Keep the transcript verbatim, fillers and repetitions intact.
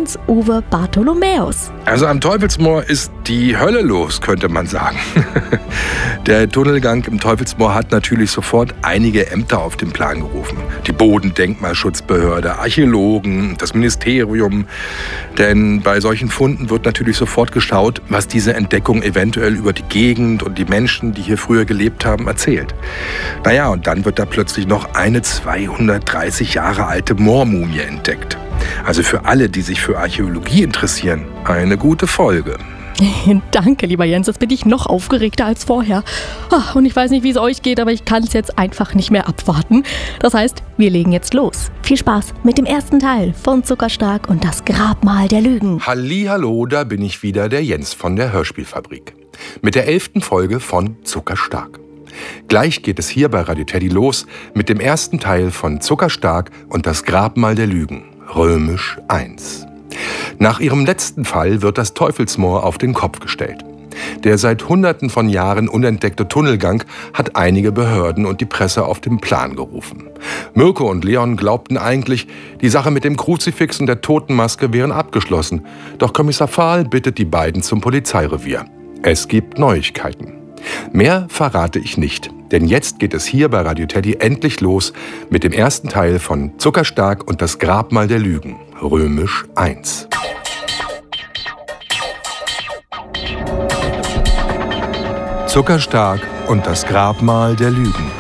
Hans-Uwe Bartholomäus. Also am Teufelsmoor ist die Hölle los, könnte man sagen. Der Tunnelgang im Teufelsmoor hat natürlich sofort einige Ämter auf den Plan gerufen. Die Bodendenkmalschutzbehörde, Archäologen, das Ministerium. Denn bei solchen Funden wird natürlich sofort geschaut, was diese Entdeckung eventuell über die Gegend und die Menschen, die hier früher gelebt haben, erzählt. Naja, und dann wird da plötzlich noch eine zweihundertdreißig Jahre alte Moormumie entdeckt. Also für alle, die sich für Archäologie interessieren, eine gute Folge. Danke, lieber Jens, jetzt bin ich noch aufgeregter als vorher. Ach, und ich weiß nicht, wie es euch geht, aber ich kann es jetzt einfach nicht mehr abwarten. Das heißt, wir legen jetzt los. Viel Spaß mit dem ersten Teil von Zuckerstark und das Grabmal der Lügen. Hallihallo, da bin ich wieder, der Jens von der Hörspielfabrik. Mit der elften Folge von Zuckerstark. Gleich geht es hier bei Radio Teddy los mit dem ersten Teil von Zuckerstark und das Grabmal der Lügen, römisch eins. Nach ihrem letzten Fall wird das Teufelsmoor auf den Kopf gestellt. Der seit Hunderten von Jahren unentdeckte Tunnelgang hat einige Behörden und die Presse auf den Plan gerufen. Mirko und Leon glaubten eigentlich, die Sache mit dem Kruzifix und der Totenmaske wären abgeschlossen. Doch Kommissar Pfahl bittet die beiden zum Polizeirevier. Es gibt Neuigkeiten. Mehr verrate ich nicht, denn jetzt geht es hier bei Radio Teddy endlich los mit dem ersten Teil von Zuckerstark und das Grabmal der Lügen, römisch eins. Zuckerstark und das Grabmal der Lügen.